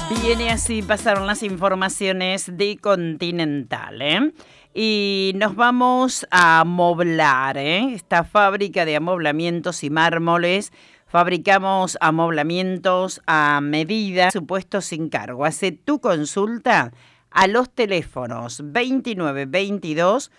Viene así, pasaron las informaciones de Continental, ¿eh? Y nos vamos a amoblar, ¿eh? Esta fábrica de amoblamientos y mármoles. Fabricamos amoblamientos a medida, supuesto sin cargo. Hace tu consulta a los teléfonos 2922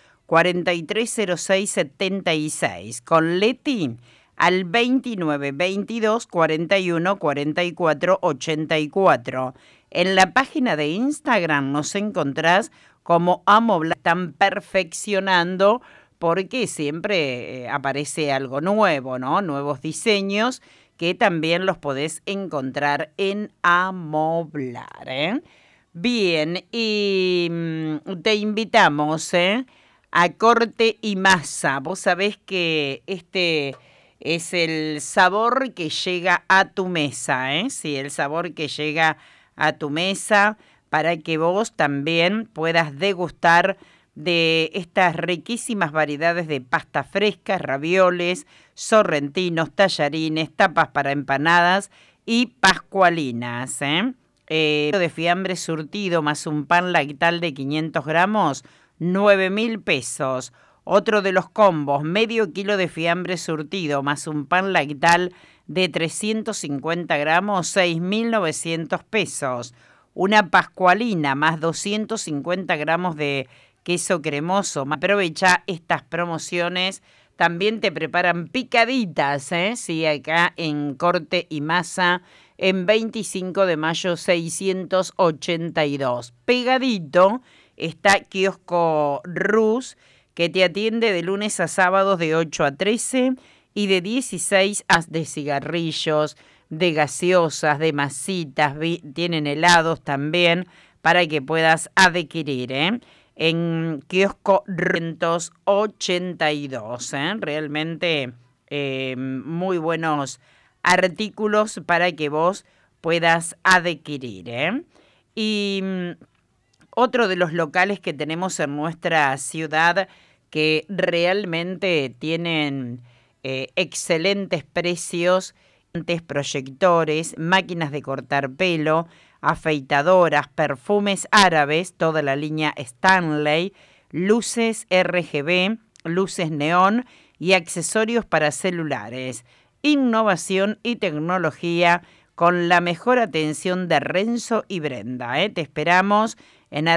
430676. Con Leti al 2922 41 44 84. En la página de Instagram nos encontrás como Amoblar. Están perfeccionando porque siempre aparece algo nuevo, ¿no? Nuevos diseños que también los podés encontrar en Amoblar, ¿eh? Bien, y te invitamos, a Corte y Masa. Vos sabés que este es el sabor que llega a tu mesa, ¿eh? Sí, el sabor que llega a tu mesa para que vos también puedas degustar de estas riquísimas variedades de pasta frescas, ravioles, sorrentinos, tallarines, tapas para empanadas y pascualinas, ¿eh? De fiambre surtido más un pan lactal de 500 gramos, 9.000 pesos. Otro de los combos, medio kilo de fiambre surtido más un pan lactal de 350 gramos, 6.900 pesos. Una pascualina más 250 gramos de queso cremoso. Aprovecha estas promociones. También te preparan picaditas, ¿eh? Sí, acá en Corte y Masa, en 25 de mayo 682. Pegadito está Kiosco Rus, que te atiende de lunes a sábados de 8 a 13 y de 16 a de cigarrillos, de gaseosas, de masitas, tienen helados también para que puedas adquirir, ¿eh? En Kiosco 182, ¿eh? Realmente muy buenos artículos para que vos puedas adquirir, ¿eh? Y otro de los locales que tenemos en nuestra ciudad que realmente tienen excelentes precios, proyectores, máquinas de cortar pelo, afeitadoras, perfumes árabes, toda la línea Stanley, luces RGB, luces neón y accesorios para celulares. Innovación y tecnología con la mejor atención de Renzo y Brenda, ¿eh? Te esperamos en